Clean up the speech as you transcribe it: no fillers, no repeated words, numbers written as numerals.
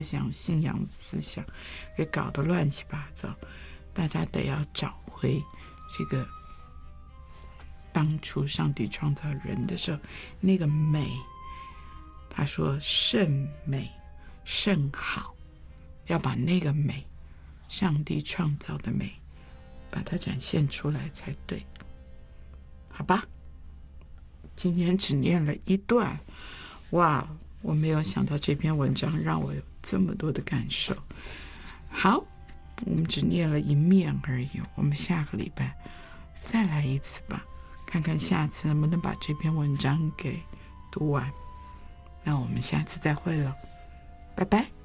想、信仰思想给搞得乱七八糟。大家得要找回这个当初上帝创造人的时候那个美。他说甚美甚好，要把那个美，上帝创造的美，把它展现出来才对。好吧，今天只念了一段，哇，我没有想到这篇文章让我有这么多的感受。好，我们只念了一面而已，我们下个礼拜再来一次吧，看看下次能不能把这篇文章给读完。那我们下次再会了，拜拜。